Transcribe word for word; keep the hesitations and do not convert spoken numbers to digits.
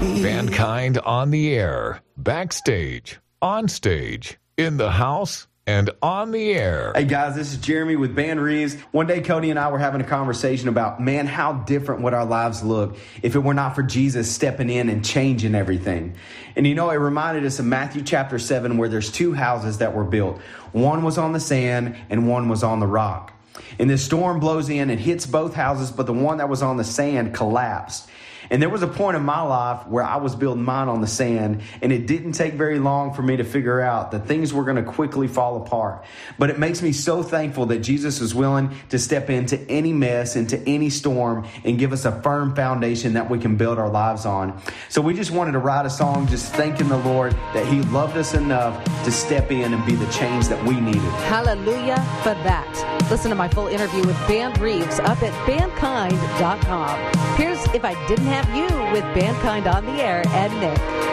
Mankind on the air, backstage, on stage, in the house, and on the air. Hey guys, this is Jeremy with Band Reeves. One day Cody and I were having a conversation about, man, how different would our lives look if it were not for Jesus stepping in and changing everything. And you know, it reminded us of Matthew chapter seven, where there's two houses that were built. One was on the sand and one was on the rock. And this storm blows in and hits both houses, but the one that was on the sand collapsed. And there was a point in my life where I was building mine on the sand, and it didn't take very long for me to figure out that things were going to quickly fall apart. But it makes me so thankful that Jesus is willing to step into any mess, into any storm, and give us a firm foundation that we can build our lives on. So we just wanted to write a song just thanking the Lord that He loved us enough to step in and be the change that we needed. Hallelujah for that. Listen to my full interview with Band Reeves up at bandkind dot com. Here's If I Didn't Have You with Bandkind on the Air and Nick.